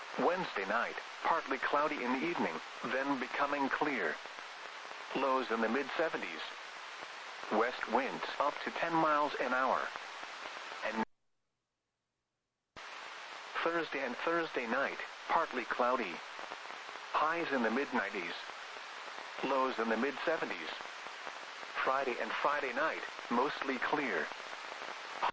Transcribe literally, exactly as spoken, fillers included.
Wednesday night, partly cloudy in the evening, then becoming clear. Lows in the mid seventies. West winds up to ten miles an hour. And Thursday and Thursday night, partly cloudy. Highs in the mid nineties. Lows in the mid seventies. Friday and Friday night, mostly clear.